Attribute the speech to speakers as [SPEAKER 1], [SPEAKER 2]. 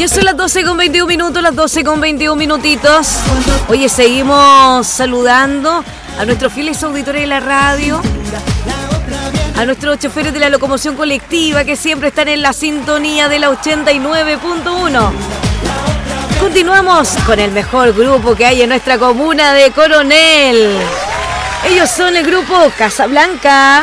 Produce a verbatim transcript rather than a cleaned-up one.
[SPEAKER 1] Ya son las doce con veintiún minutos, las doce con veintiún minutitos. Oye, seguimos saludando a nuestros fieles auditores de la radio, a nuestros choferes de la locomoción colectiva que siempre están en la sintonía de la ochenta y nueve punto uno. Continuamos con el mejor grupo que hay en nuestra comuna de Coronel. Ellos son el grupo Casablanca.